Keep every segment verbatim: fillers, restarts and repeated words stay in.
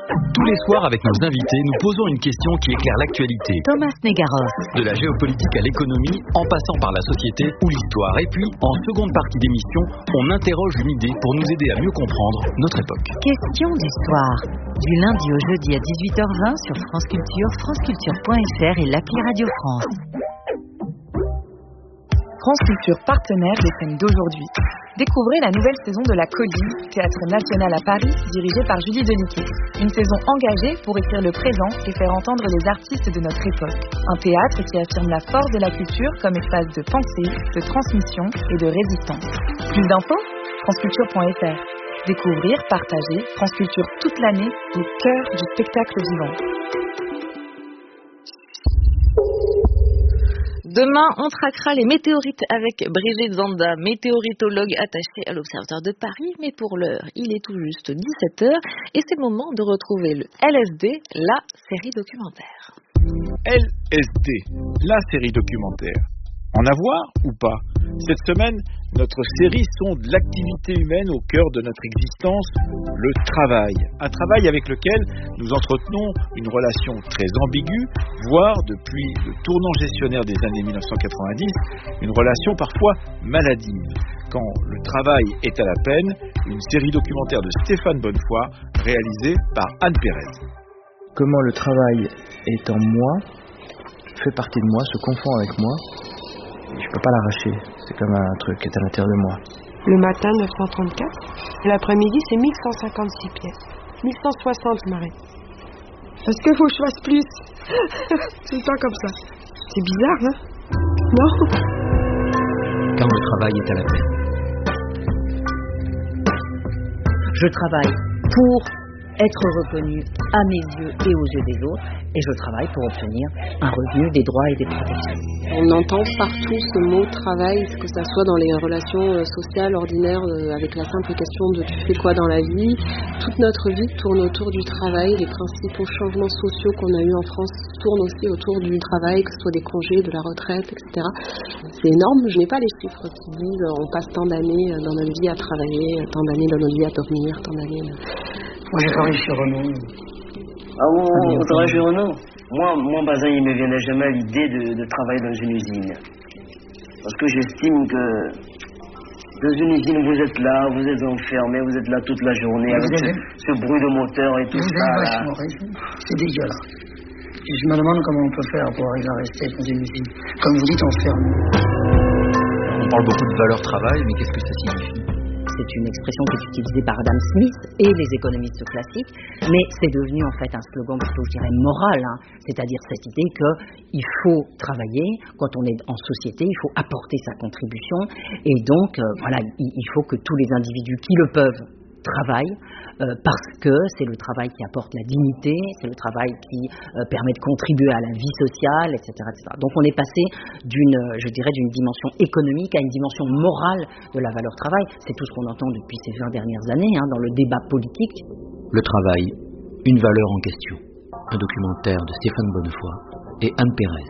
Tous les soirs, avec nos invités, nous posons une question qui éclaire l'actualité. Thomas Negaroff. De la géopolitique à l'économie, en passant par la société ou l'histoire. Et puis, en seconde partie d'émission, on interroge une idée pour nous aider à mieux comprendre notre époque. Question d'histoire. Du lundi au jeudi à dix-huit heures vingt sur France Culture, franceculture point f r et l'appli Radio France. France Culture, partenaire des scènes d'aujourd'hui. Découvrez la nouvelle saison de La Colline, théâtre national à Paris, dirigé par Julie Deniquet. Une saison engagée pour écrire le présent et faire entendre les artistes de notre époque. Un théâtre qui affirme la force de la culture comme espace de pensée, de transmission et de résistance. Plus d'infos, franceculture point f r. Découvrir, partager, France Culture toute l'année, au cœur du spectacle vivant. Demain, on traquera les météorites avec Brigitte Zanda, météoritologue attachée à l'Observatoire de Paris. Mais pour l'heure, il est tout juste dix-sept heures et c'est le moment de retrouver le L S D, la série documentaire. L S D, la série documentaire. En avoir ou pas? Cette semaine, notre série sonde l'activité humaine au cœur de notre existence, le travail. Un travail avec lequel nous entretenons une relation très ambiguë, voire depuis le tournant gestionnaire des années mille neuf cent quatre-vingt-dix, une relation parfois maladive. Quand le travail est à la peine, une série documentaire de Stéphane Bonnefoy, réalisée par Anne Pérez. Comment le travail est en moi, fait partie de moi, se confond avec moi, je ne peux pas l'arracher. C'est comme un truc qui est à l'intérieur de moi. Le matin, neuf cent trente-quatre. L'après-midi, c'est mille cent cinquante-six pièces. mille cent soixante, Marie. Parce qu'il faut que je fasse plus. Tout le temps comme ça. C'est bizarre, hein? Non? Quand le travail est à la peine. Je travaille pour être reconnu à mes yeux et aux yeux des autres, et je travaille pour obtenir un revenu, des droits et des protections. On entend partout ce mot travail, que ça soit dans les relations sociales ordinaires, avec la simple question de tu fais quoi dans la vie. Toute notre vie tourne autour du travail, les principaux changements sociaux qu'on a eus en France tournent aussi autour du travail, que ce soit des congés, de la retraite, et cetera. C'est énorme, je n'ai pas les chiffres qui disent on passe tant d'années dans notre vie à travailler, tant d'années dans notre vie à dormir, tant d'années... Moi, j'ai travaillé chez Renault. Ah bon, vous travaillez chez Renault? Moi, moi, Bazin, il ne me viendrait jamais l'idée de, de travailler dans une usine. Parce que j'estime que dans une usine, vous êtes là, vous êtes enfermé, vous êtes là toute la journée, avec ce, ce bruit de moteur et tout ça. Là. C'est dégueulasse. Je me demande comment on peut faire pour arriver à rester dans une usine. Comme vous dites, enfermé. On parle beaucoup de valeur travail, mais qu'est-ce que ça signifie? C'est une expression qui est utilisée par Adam Smith et les économistes classiques, mais c'est devenu en fait un slogan plutôt, je dirais, moral, hein. C'est-à-dire cette idée qu'il faut travailler, quand on est en société, il faut apporter sa contribution, et donc, euh, voilà, il, il faut que tous les individus qui le peuvent travaillent, euh, parce que c'est le travail qui apporte la dignité, c'est le travail qui euh, permet de contribuer à la vie sociale, et cetera, et cetera. Donc on est passé d'une, je dirais, d'une dimension économique à une dimension morale de la valeur travail. C'est tout ce qu'on entend depuis ces vingt dernières années hein, dans le débat politique. Le travail, une valeur en question. Un documentaire de Stéphane Bonnefoy et Anne Pérez.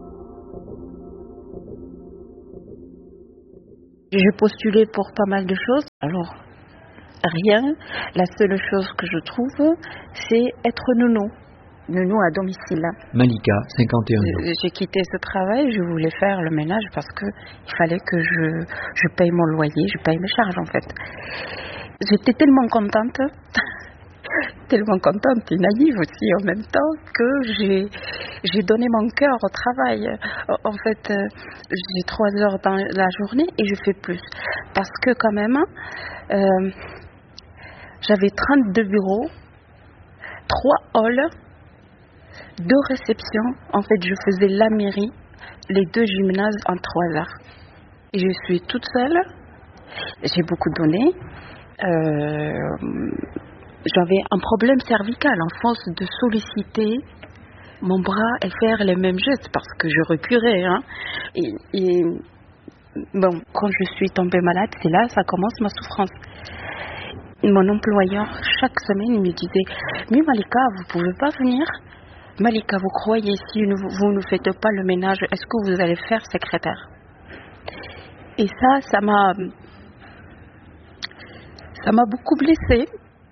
J'ai postulé pour pas mal de choses. Alors, rien. La seule chose que je trouve, c'est être nounou. Nounou à domicile. Malika, cinquante et un ans. J'ai quitté ce travail, je voulais faire le ménage parce que il fallait que je, je paye mon loyer, je paye mes charges en fait. J'étais tellement contente, tellement contente et naïve aussi en même temps que j'ai, j'ai donné mon cœur au travail. En fait, j'ai trois heures dans la journée et je fais plus. Parce que quand même, euh, j'avais trente-deux bureaux, trois halls, deux réceptions. En fait, je faisais la mairie, les deux gymnases en trois heures. Et je suis toute seule. J'ai beaucoup donné. Euh, j'avais un problème cervical, en force de solliciter mon bras et faire les mêmes gestes parce que je reculais. Hein. Et, et bon, quand je suis tombée malade, c'est là ça commence ma souffrance. Mon employeur, chaque semaine, il me disait « Mais Malika, vous ne pouvez pas venir ? Malika, vous croyez si vous ne faites pas le ménage, est-ce que vous allez faire secrétaire ?» Et ça, ça m'a, ça m'a beaucoup blessée.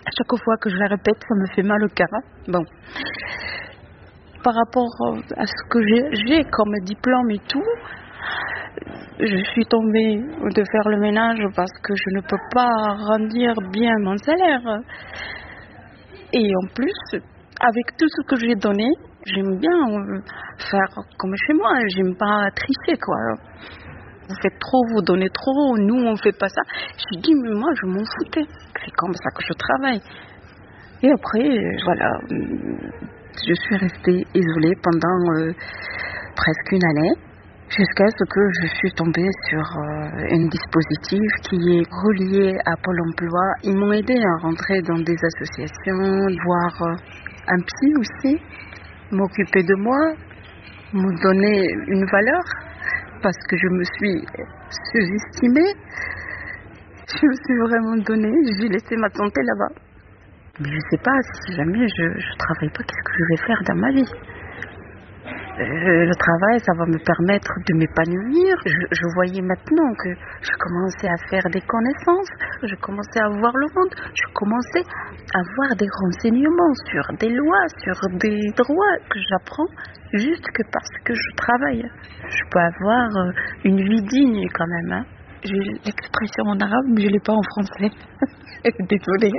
À chaque fois que je la répète, ça me fait mal au cœur. Bon. Par rapport à ce que j'ai comme diplôme et tout, je suis tombée de faire le ménage parce que je ne peux pas rendre bien mon salaire. Et en plus, avec tout ce que j'ai donné, j'aime bien faire comme chez moi. J'aime pas tricher, quoi. Vous faites trop, vous donnez trop, nous on fait pas ça. J'ai dit, mais moi je m'en foutais. C'est comme ça que je travaille. Et après, voilà, je suis restée isolée pendant euh, presque une année, jusqu'à ce que je suis tombée sur euh, un dispositif qui est relié à Pôle emploi. Ils m'ont aidé à rentrer dans des associations, voir euh, un psy aussi, m'occuper de moi, me donner une valeur, parce que je me suis sous-estimée. Je me suis vraiment donnée, j'ai laissé ma santé là-bas. Mais je ne sais pas, si jamais je ne travaille pas, qu'est-ce que je vais faire dans ma vie? euh, Le travail, ça va me permettre de m'épanouir. Je, je voyais maintenant que je commençais à faire des connaissances, je commençais à voir le monde, je commençais à avoir des renseignements sur des lois, sur des droits que j'apprends juste que parce que je travaille. Je peux avoir une vie digne quand même. Hein. J'ai l'expression en arabe, mais je ne l'ai pas en français. Désolée.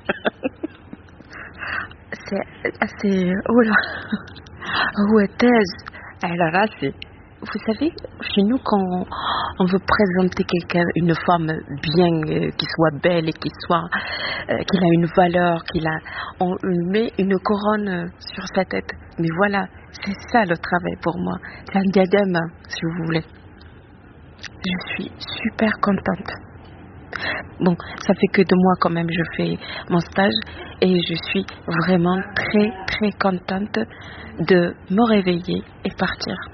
C'est assez... Oh là. Ouais, thèse. Alors là, c'est... Vous savez, chez nous, quand on veut présenter quelqu'un, une femme bien, euh, qui soit belle et qui soit, euh, qu'il a une valeur, qu'il a, on met une couronne euh, sur sa tête. Mais voilà, c'est ça le travail pour moi. C'est un diadème, si vous voulez. Je suis super contente. Bon, ça fait que deux mois quand même, je fais mon stage et je suis vraiment très très contente de me réveiller et partir.